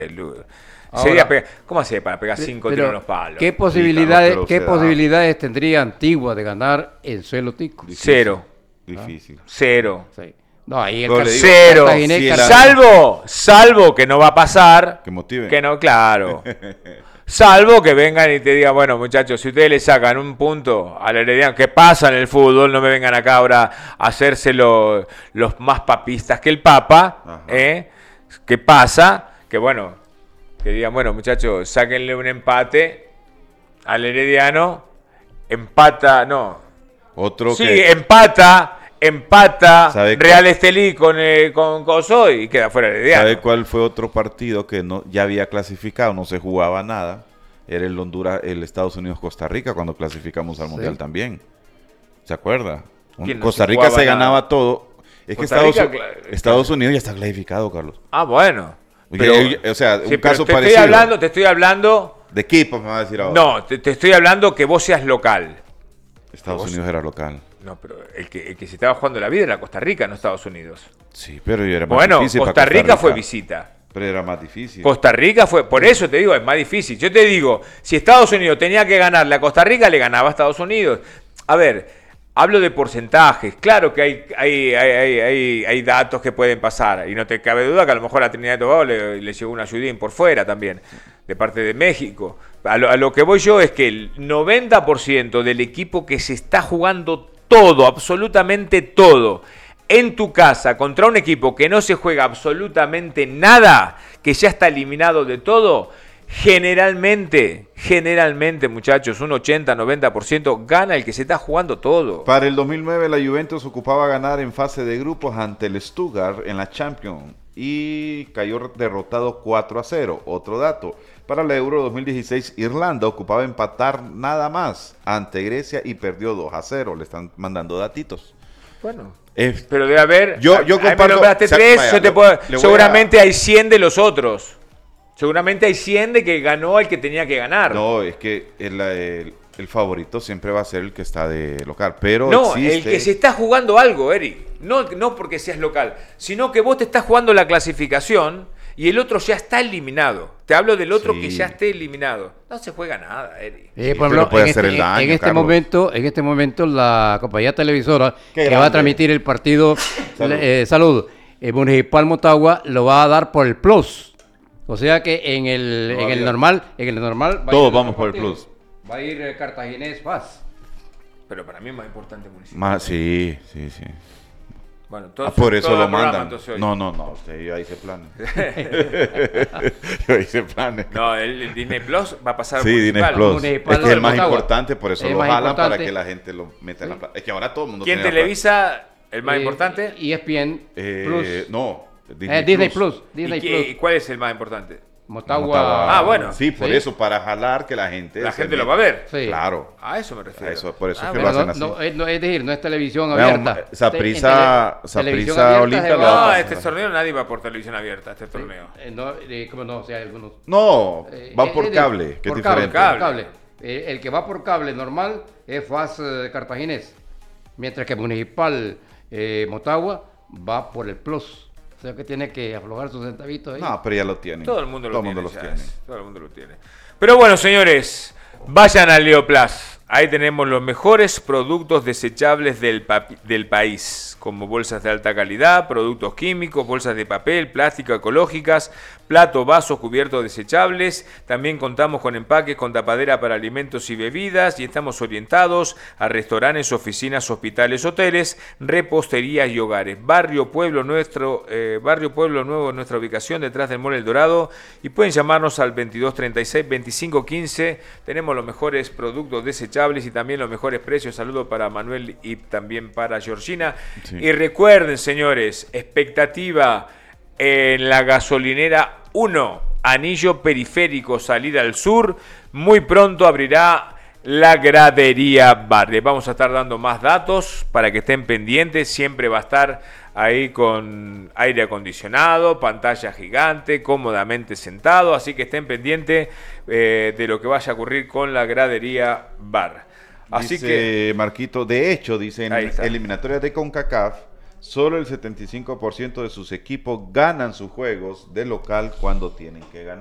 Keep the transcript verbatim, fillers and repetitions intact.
Sería pegar, ¿cómo hacía para pegar cinco tiros en los palos? ¿Qué posibilidades, ¿qué posibilidades tendría Antigua de ganar en suelo tico? Cero. Difícil. Cero. Sí. No, ahí el Car- cero. Si salvo, salvo que no va a pasar. Que motive. Que no, claro. Salvo que vengan y te digan, bueno, muchachos, si ustedes le sacan un punto al Herediano, que pasa en el fútbol, no me vengan acá ahora a hacerse lo, los más papistas que el Papa, ¿eh? ¿Qué pasa? Que bueno, que digan, bueno, muchachos, sáquenle un empate al Herediano, empata, no. Otro sí, que... empata, empata Real cuál? Estelí con, eh, con Coso y queda fuera Herediano. ¿Sabe cuál fue otro partido que no ya había clasificado, no se jugaba nada? Era el Honduras, el Estados Unidos-Costa Rica cuando clasificamos al Mundial, sí, también. ¿Se acuerda? Un, Costa Rica se, se ganaba nada? Todo. Es que Estados, Rica, Estados Unidos ya está clasificado, Carlos. Ah, bueno. Pero, o sea, un sí, caso te parecido. Estoy hablando, te estoy hablando... ¿De equipo me va a decir ahora? No, te, te estoy hablando que vos seas local. Estados vos... Unidos era local. No, pero el que, el que se estaba jugando la vida era Costa Rica, no Estados Unidos. Sí, pero era más bueno, difícil Costa, para Costa Rica Rica fue visita. Pero era más difícil. Costa Rica fue, por eso te digo, es más difícil. Yo te digo, si Estados Unidos tenía que ganarle a Costa Rica, le ganaba a Estados Unidos. A ver... Hablo de porcentajes, claro que hay, hay, hay, hay, hay, hay datos que pueden pasar y no te cabe duda que a lo mejor a Trinidad y Tobago le, le llegó un ayudín por fuera también, de parte de México. A lo, a lo que voy yo es que el noventa por ciento del equipo que se está jugando todo, absolutamente todo, en tu casa contra un equipo que no se juega absolutamente nada, que ya está eliminado de todo, generalmente, generalmente, muchachos, un ochenta, noventa por ciento gana el que se está jugando todo. Para el dos mil nueve la Juventus ocupaba ganar en fase de grupos ante el Stuttgart en la Champions y cayó derrotado cuatro a cero. Otro dato, para el Euro dos mil dieciséis Irlanda ocupaba empatar nada más ante Grecia y perdió dos a cero. Le están mandando datitos. Bueno. Eh, pero debe haber, yo, yo comparto, me nombraste tres, vaya, yo te puedo, seguramente a... hay cien de los otros. Seguramente hay cien de que ganó el que tenía que ganar. No, es que el, el, el favorito siempre va a ser el que está de local. Pero no, existe... el que se está jugando algo, Eric. No, no porque seas local, sino que vos te estás jugando la clasificación y el otro ya está eliminado. Te hablo del otro sí. que ya esté eliminado. No se juega nada, Eric. Eh, por ejemplo, puede en, hacer este, el daño, en, este momento, en este momento la compañía televisora que grande. va a transmitir el partido Salud, eh, Salud eh, Municipal Motagua lo va a dar por el Plus. O sea que en el, no, en el normal, en el normal va todos vamos por el Plus. Va a ir eh, Cartaginés Paz. Pero para mí es más importante Municipal. Más, sí, sí, sí. Bueno, todo, ah, por eso todo lo mandan. No, no, no, usted, yo hice planes. yo hice planes. No, el, el Disney Plus va a pasar. Sí, Disney Plus. Municipal, es que es el más importante, por eso es lo jalan importante. para que la gente lo meta en la plata. Es que ahora todo el mundo ¿Quién televisa el más eh, importante? E S P N eh, Plus. No. Disney, eh, Disney Plus. Plus. Disney ¿Y, Plus. ¿Y cuál es el más importante? Motagua. Motagua. Ah, bueno. Sí, por sí. eso, para jalar que la gente... La gente lo va a ver. Sí. Claro. A eso me refiero. A eso, por eso ah, es que bueno, lo hacen no, así. No, es, no, es decir, no es televisión abierta. Saprissa Olimpia lo No, este torneo nadie va por televisión abierta, este torneo. Sí. Eh, no, eh, ¿cómo no? O sea, algunos... No, eh, van por eh, cable, que por es cable, diferente. Cable. cable. Eh, el que va por cable normal es F A S eh, Cartaginés, mientras que Municipal eh, Motagua va por el Plus. O sea que tiene que aflojar sus centavitos ahí. No, pero ya lo tienen. Todo el mundo lo Todo tiene. Mundo los tiene. Es, todo el mundo lo tiene. Pero bueno, señores, vayan al Leoplas. Ahí tenemos los mejores productos desechables del, del país, como bolsas de alta calidad, productos químicos, bolsas de papel, plástico ecológicas, platos, vasos, cubiertos desechables. También contamos con empaques con tapadera para alimentos y bebidas y estamos orientados a restaurantes, oficinas, hospitales, hoteles, reposterías y hogares. Barrio Pueblo nuestro, eh, Barrio Pueblo Nuevo, nuestra ubicación detrás del Mall El Dorado, y pueden llamarnos al veintidós treinta y seis, veinticinco quince. Tenemos los mejores productos desechables y también los mejores precios. Saludos para Manuel y también para Georgina. Sí. Y recuerden, señores, expectativa en la gasolinera uno, anillo periférico, salida al sur. Muy pronto abrirá la gradería bar. Les vamos a estar dando más datos para que estén pendientes. Siempre va a estar ahí con aire acondicionado, pantalla gigante, cómodamente sentado. Así que estén pendientes eh, de lo que vaya a ocurrir con la gradería bar. Así dice que Marquito, de hecho, dice en eliminatorias de CONCACAF, solo el setenta y cinco por ciento de sus equipos ganan sus juegos de local cuando tienen que ganar.